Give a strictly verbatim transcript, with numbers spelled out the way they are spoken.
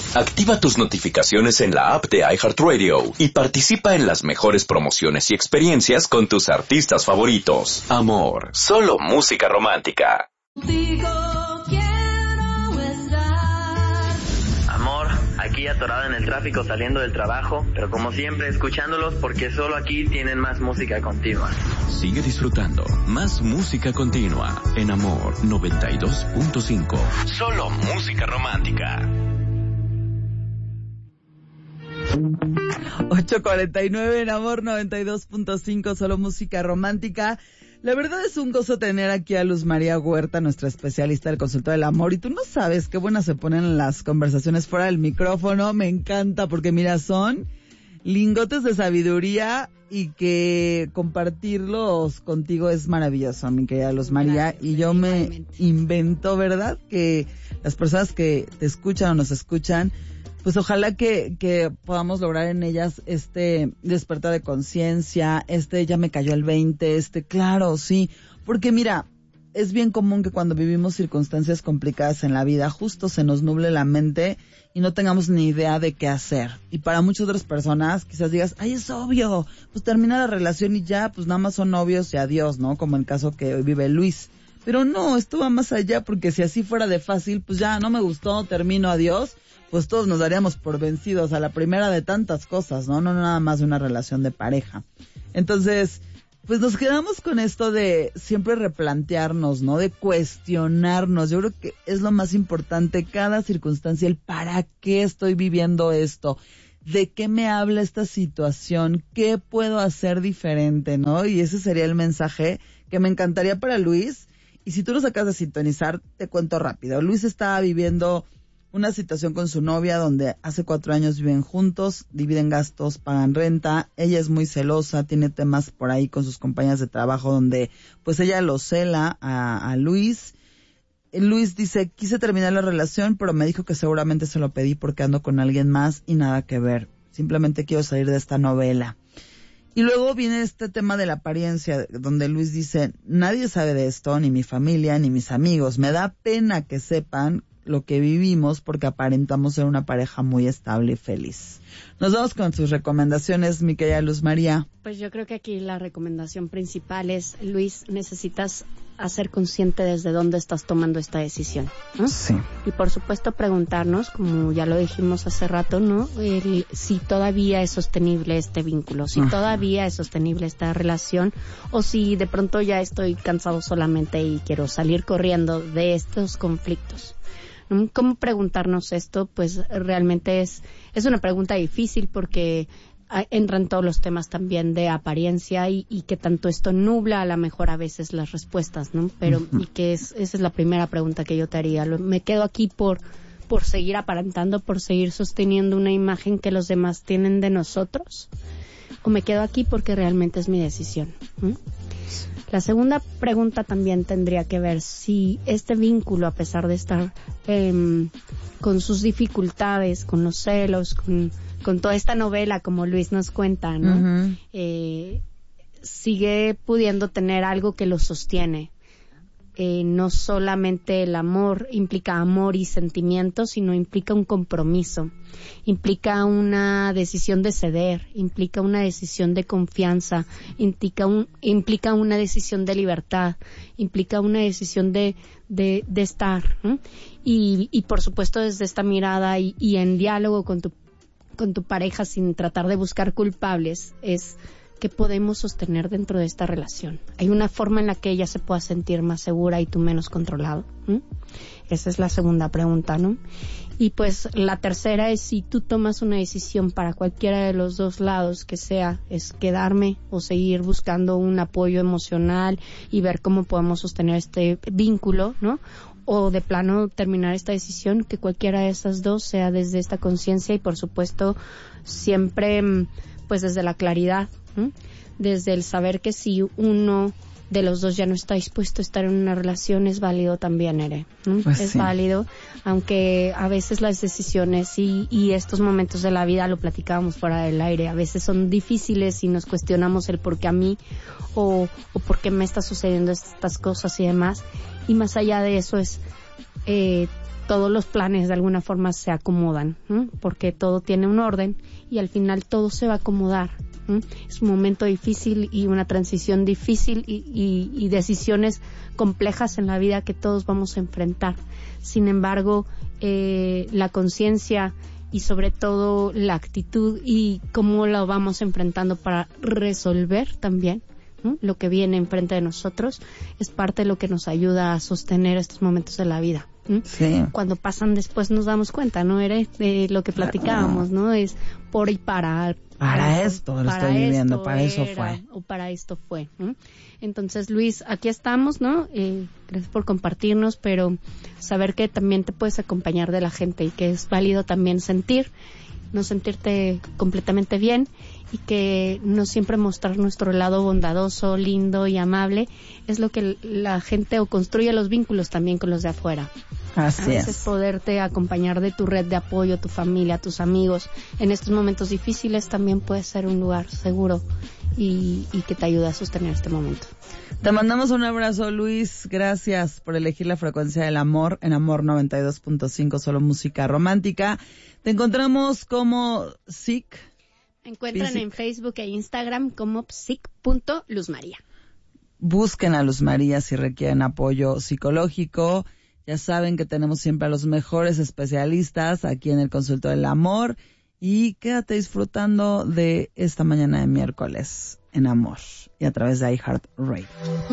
Activa tus notificaciones en la app de iHeartRadio y participa en las mejores promociones y experiencias con tus artistas favoritos. Amor, solo música romántica. Amor, aquí atorada en el tráfico saliendo del trabajo, pero como siempre escuchándolos porque solo aquí tienen más música continua. Sigue disfrutando más música continua en Amor noventa y dos punto cinco. Solo música romántica. ocho cuarenta y nueve en Amor noventa y dos punto cinco, solo música romántica. La verdad es un gozo tener aquí a Luz María Huerta, nuestra especialista del consultorio del amor. Y tú no sabes qué buenas se ponen las conversaciones fuera del micrófono. Me encanta porque, mira, son lingotes de sabiduría y que compartirlos contigo es maravilloso, mi querida Luz María. Gracias, y yo me igualmente invento, ¿verdad?, que las personas que te escuchan o nos escuchan, pues ojalá que, que podamos lograr en ellas este despertar de conciencia, este ya me cayó el veinte, este claro, sí, porque mira, es bien común que cuando vivimos circunstancias complicadas en la vida, justo se nos nuble la mente y no tengamos ni idea de qué hacer. Y para muchas otras personas quizás digas, ay, es obvio, pues termina la relación y ya, pues nada más son novios y adiós, ¿no? Como el caso que hoy vive Luis. Pero no, esto va más allá, porque si así fuera de fácil, pues ya no me gustó, termino, adiós, pues todos nos daríamos por vencidos a la primera de tantas cosas, ¿no? No nada más de una relación de pareja. Entonces, pues nos quedamos con esto de siempre replantearnos, ¿no? De cuestionarnos. Yo creo que es lo más importante, cada circunstancia, el para qué estoy viviendo esto, de qué me habla esta situación, qué puedo hacer diferente, ¿no? Y ese sería el mensaje que me encantaría para Luis. Y si tú nos acabas de sintonizar, te cuento rápido. Luis estaba viviendo una situación con su novia donde hace cuatro años viven juntos, dividen gastos, pagan renta. Ella es muy celosa, tiene temas por ahí con sus compañeras de trabajo donde pues ella lo cela a, a Luis. Luis dice, quise terminar la relación, pero me dijo que seguramente se lo pedí porque ando con alguien más y nada que ver. Simplemente quiero salir de esta novela. Y luego viene este tema de la apariencia, donde Luis dice, nadie sabe de esto, ni mi familia, ni mis amigos. Me da pena que sepan lo que vivimos porque aparentamos ser una pareja muy estable y feliz. Nos vamos con sus recomendaciones, mi querida Luz María. Pues yo creo que aquí la recomendación principal es, Luis, necesitas hacer consciente desde dónde estás tomando esta decisión, ¿no? Sí. Y por supuesto preguntarnos, como ya lo dijimos hace rato, ¿no? El, si todavía es sostenible este vínculo, si uh-huh. todavía es sostenible esta relación, o si de pronto ya estoy cansado solamente y quiero salir corriendo de estos conflictos. ¿Cómo preguntarnos esto? Pues realmente es, es una pregunta difícil porque entran todos los temas también de apariencia y, y que tanto esto nubla a lo mejor a veces las respuestas, ¿no? Pero, uh-huh. y que es, esa es la primera pregunta que yo te haría. Me quedo aquí por, por seguir aparentando, por seguir sosteniendo una imagen que los demás tienen de nosotros, o me quedo aquí porque realmente es mi decisión. ¿Mm? La segunda pregunta también tendría que ver si este vínculo, a pesar de estar eh, con sus dificultades, con los celos, con, con toda esta novela, como Luis nos cuenta, ¿no? Uh-huh. Eh, sigue pudiendo tener algo que lo sostiene. Eh, no solamente el amor implica amor y sentimiento, sino implica un compromiso, implica una decisión de ceder, implica una decisión de confianza, implica, un, implica una decisión de libertad, implica una decisión de, de, de estar, ¿eh? y, y por supuesto desde esta mirada y, y en diálogo con tu, con tu pareja sin tratar de buscar culpables, es ¿qué podemos sostener dentro de esta relación? ¿Hay una forma en la que ella se pueda sentir más segura y tú menos controlado? ¿Mm? Esa es la segunda pregunta, ¿no? Y pues la tercera es si tú tomas una decisión para cualquiera de los dos lados, que sea, es quedarme o seguir buscando un apoyo emocional y ver cómo podemos sostener este vínculo, ¿no? O de plano terminar esta decisión, que cualquiera de esas dos sea desde esta conciencia y por supuesto siempre pues desde la claridad, ¿eh? Desde el saber que si uno de los dos ya no está dispuesto a estar en una relación, es válido también, Ere, ¿eh? Pues es sí. válido, aunque a veces las decisiones y, y estos momentos de la vida, lo platicábamos fuera del aire, a veces son difíciles y nos cuestionamos el por qué a mí o, o por qué me está sucediendo estas cosas y demás, y más allá de eso es eh, todos los planes de alguna forma se acomodan, ¿m? Porque todo tiene un orden y al final todo se va a acomodar. ¿m? Es un momento difícil y una transición difícil y, y, y decisiones complejas en la vida que todos vamos a enfrentar. Sin embargo, eh, la conciencia y sobre todo la actitud y cómo lo vamos enfrentando para resolver también, ¿no? Lo que viene enfrente de nosotros es parte de lo que nos ayuda a sostener estos momentos de la vida. ¿no? Sí. Cuando pasan después nos damos cuenta, ¿no? Era de lo que platicábamos, ¿no? Es por y para. Para, para esto lo para estoy viviendo, esto para eso era, fue. O para esto fue. ¿no? Entonces, Luis, aquí estamos, ¿no? Eh, gracias por compartirnos, pero saber que también te puedes acompañar de la gente y que es válido también sentir, no sentirte completamente bien y que no siempre mostrar nuestro lado bondadoso, lindo y amable es lo que la gente o construye los vínculos también con los de afuera. Así A veces es. poderte acompañar de tu red de apoyo, tu familia, tus amigos en estos momentos difíciles también puede ser un lugar seguro y, y que te ayude a sostener este momento. Te mandamos un abrazo, Luis. Gracias por elegir la frecuencia del amor en Amor noventa y dos punto cinco, solo música romántica. Te encontramos como Psic. Me encuentran Psic. en Facebook e Instagram como psic punto luzmaria. Busquen a Luz María si requieren apoyo psicológico. Ya saben que tenemos siempre a los mejores especialistas aquí en el Consultorio del Amor. Y quédate disfrutando de esta mañana de miércoles en Amor y a través de iHeartRadio.